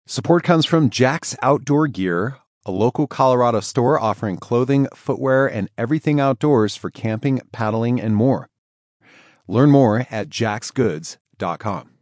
Support comes from Jack's Outdoor Gear, a local Colorado store offering clothing, footwear, and everything outdoors for camping, paddling, and more. Learn more at jacksgoods.com.